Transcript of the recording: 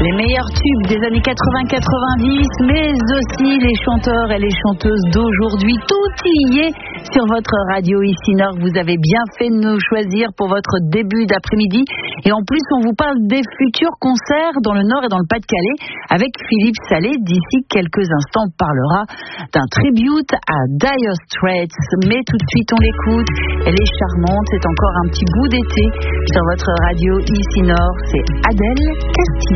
Les meilleurs tubes des années 80-90, mais aussi les chanteurs et les chanteuses d'aujourd'hui. Tout y est sur votre radio ici Nord. Vous avez bien fait de nous choisir pour votre début d'après-midi. Et en plus, on vous parle des futurs concerts dans le Nord et dans le Pas-de-Calais avec Philippe Salé. D'ici quelques instants, on parlera d'un tribute à Dire Straits. Mais tout de suite, on l'écoute. Elle est charmante. C'est encore un petit bout d'été sur votre radio ici Nord. C'est Adèle Castillo.